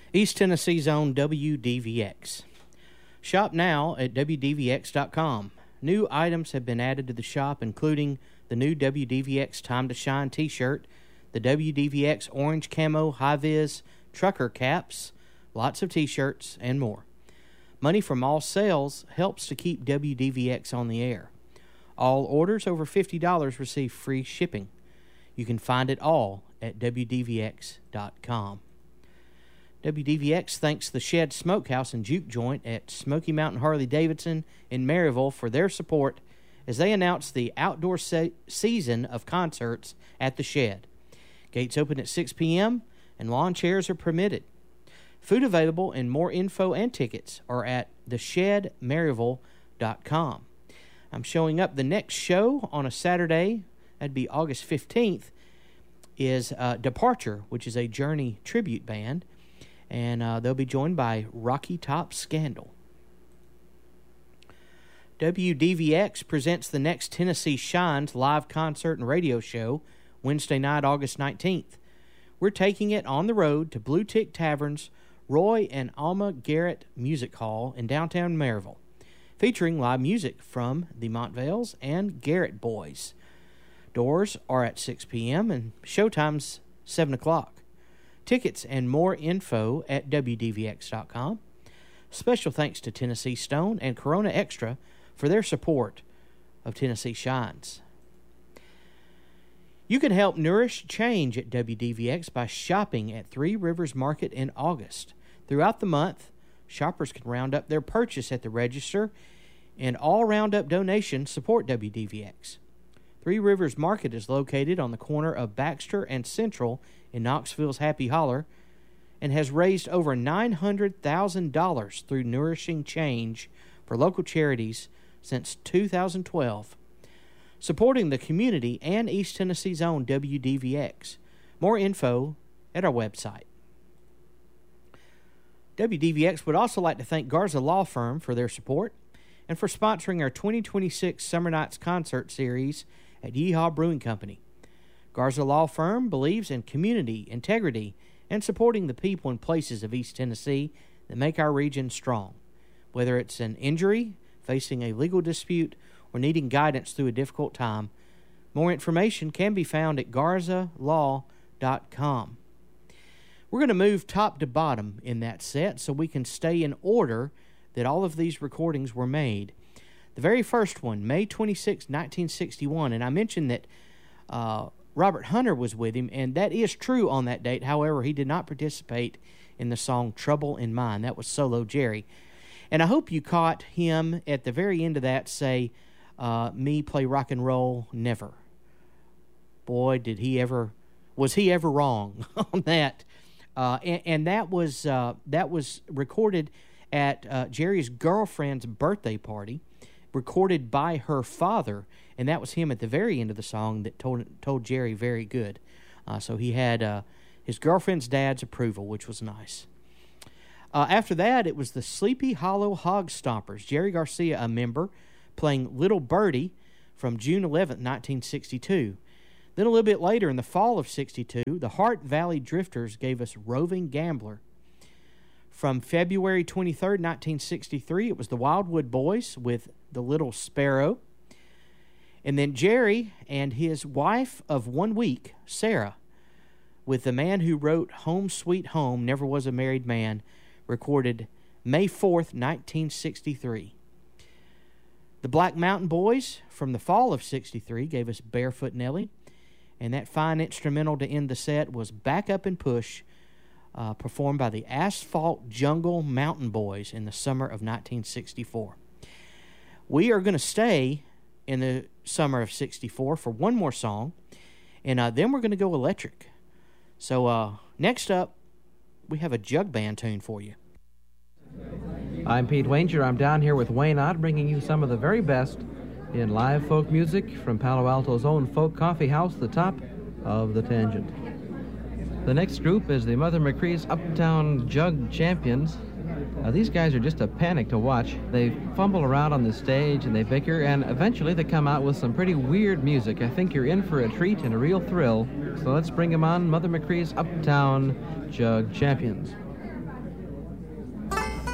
East Tennessee's own WDVX. Shop now at WDVX.com. New items have been added to the shop, including the new WDVX Time to Shine t-shirt, the WDVX Orange Camo High-Vis Trucker Caps, lots of t-shirts, and more. Money from all sales helps to keep WDVX on the air. All orders over $50 receive free shipping. You can find it all at WDVX.com. WDVX thanks the Shed Smokehouse and Juke Joint at Smoky Mountain Harley-Davidson in Maryville for their support as they announce the outdoor season of concerts at the Shed. Gates open at 6 p.m. and lawn chairs are permitted. Food available and more info and tickets are at theshedmaryville.com. I'm showing up the next show on a Saturday, that'd be August 15th, is Departure, which is a Journey tribute band, and they'll be joined by Rocky Top Scandal. WDVX presents the next Tennessee Shines live concert and radio show Wednesday night, August 19th. We're taking it on the road to Blue Tick Tavern's Roy and Alma Garrett Music Hall in downtown Maryville, featuring live music from the Montvales and Garrett Boys. Doors are at 6 p.m. and showtime's 7 o'clock. Tickets and more info at WDVX.com. Special thanks to Tennessee Stone and Corona Extra for their support of Tennessee Shines. You can help nourish change at WDVX by shopping at Three Rivers Market in August. Throughout the month, shoppers can round up their purchase at the register, and all round-up donations support WDVX. Three Rivers Market is located on the corner of Baxter and Central in Knoxville's Happy Holler and has raised over $900,000 through nourishing change for local charities since 2012. Supporting the community and East Tennessee's own WDVX. More info at our website. WDVX would also like to thank Garza Law Firm for their support and for sponsoring our 2026 Summer Nights concert series at Yeehaw Brewing Company. Garza Law Firm believes in community, integrity, and supporting the people and places of East Tennessee that make our region strong. Whether it's an injury, facing a legal dispute, or needing guidance through a difficult time, more information can be found at garzalaw.com. We're going to move top to bottom in that set so we can stay in order that all of these recordings were made. The very first one, May 26, 1961, and I mentioned that Robert Hunter was with him, and that is true on that date. However, he did not participate in the song Trouble in Mind. That was solo Jerry. And I hope you caught him at the very end of that say, me play rock and roll, never. Boy, was he ever wrong on that. And that was recorded at Jerry's girlfriend's birthday party, recorded by her father, and that was him at the very end of the song that told Jerry very good. So he had his girlfriend's dad's approval, which was nice. After that, it was the Sleepy Hollow Hog Stompers, Jerry Garcia, a member, playing Little Birdie from June 11, 1962. Then a little bit later, in the fall of 62, the Hart Valley Drifters gave us Roving Gambler. From February 23, 1963, it was the Wildwood Boys with The Little Sparrow. And then Jerry and his wife of 1 week, Sarah, with the man who wrote Home Sweet Home, Never Was a Married Man, recorded May 4th, 1963. The Black Mountain Boys from the fall of 63 gave us Barefoot Nellie, and that fine instrumental to end the set was Back Up and Push, performed by the Asphalt Jungle Mountain Boys in the summer of 1964. We are going to stay in the summer of 64 for one more song, and then we're going to go electric. So next up, we have a jug band tune for you. I'm Pete Wanger. I'm down here with Wayne Ott, bringing you some of the very best in live folk music from Palo Alto's own folk coffee house, the Top of the Tangent. The next group is the Mother McCree's Uptown Jug Champions. These guys are just a panic to watch. They fumble around on the stage and they bicker, and eventually they come out with some pretty weird music. I think you're in for a treat and a real thrill. So let's bring them on, Mother McCree's Uptown Jug Champions.